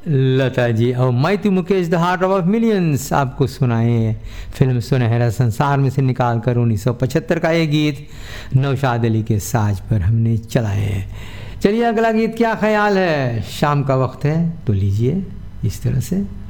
लता जी और Matthew Mukesh the heart of millions आपको सुनाए हैं फिल्म सुनहरा संसार में से निकाल कर 1975 का ये गीत नौशाद अली के साज पर हमने चलाए हैं। चलिए अगला गीत क्या ख्याल है, शाम का वक्त है तो लीजिए इस तरह से।